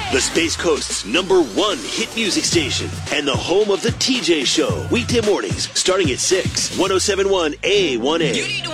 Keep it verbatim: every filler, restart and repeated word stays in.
the Space Coast's number one hit music station, and the home of the T J Show. Weekday mornings starting at six. one oh seven point one A one A.